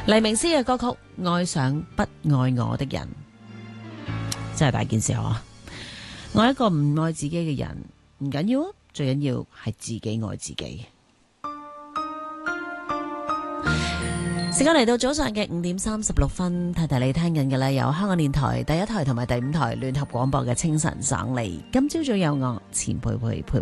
黎明詩嘅歌曲《愛上不愛我的人》，真係大件事啊！愛一個唔愛自己嘅人唔緊要啊，最緊要係自己愛自己。時間嚟到早上嘅5:36，提提你聽緊嘅咧，有香港電台第1台同埋第5台聯合廣播嘅清晨省理。今朝早有我錢佩佩陪